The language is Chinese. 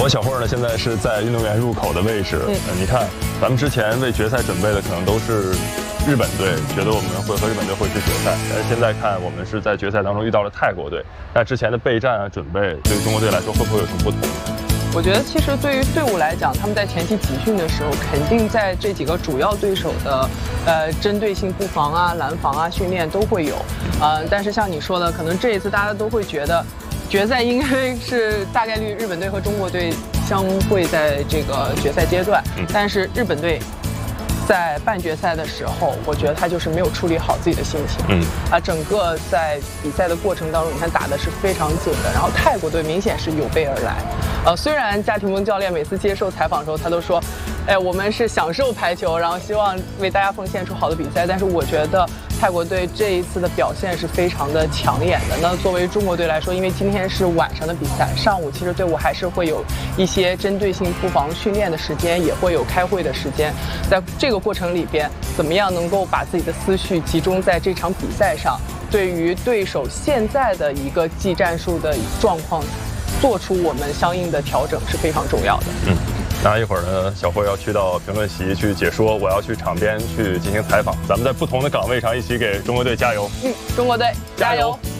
小慧呢，现在是在运动员入口的位置。你看，咱们之前为决赛准备的可能都是日本队，觉得我们会和日本队会去决赛。但是现在看，我们是在决赛当中遇到了泰国队。那之前的备战啊、准备，对于中国队来说会不会有什么不同？ 我觉得其实对于队伍来讲，他们在前期集训的时候，肯定在这几个主要对手的针对性布防啊、拦防啊训练都会有。但是像你说的，可能这一次大家都会觉得。决赛应该是大概率日本队和中国队相会在这个决赛阶段，但是日本队在半决赛的时候，我觉得他就是没有处理好自己的心情。整个在比赛的过程当中，你看打的是非常紧的，然后泰国队明显是有备而来。虽然贾廷峰教练每次接受采访的时候，他都说，我们是享受排球，然后希望为大家奉献出好的比赛，但是我觉得泰国队这一次的表现是非常的抢眼的。那作为中国队来说，因为今天是晚上的比赛，上午其实队伍还是会有一些针对性布防训练的时间，也会有开会的时间。在这个过程里边，怎么样能够把自己的思绪集中在这场比赛上，对于对手现在的一个技战术的状况，做出我们相应的调整是非常重要的。 那一会儿呢，小慧要去到评论席去解说，我要去场边去进行采访。咱们在不同的岗位上一起给中国队加油。 中国队加油！